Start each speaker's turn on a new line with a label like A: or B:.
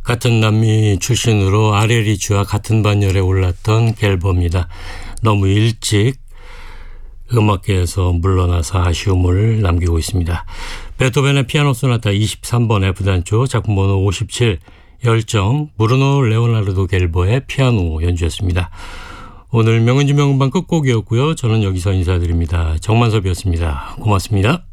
A: 같은 남미 출신으로 아레리치와 같은 반열에 올랐던 갤버입니다. 너무 일찍 음악계에서 물러나서 아쉬움을 남기고 있습니다. 베토벤의 피아노 소나타 23번 F단조 작품 번호 57 열정 브루노 레오나르도 갤버의 피아노 연주였습니다. 오늘 명은지 명음반 끝곡이었고요. 저는 여기서 인사드립니다. 정만섭이었습니다. 고맙습니다.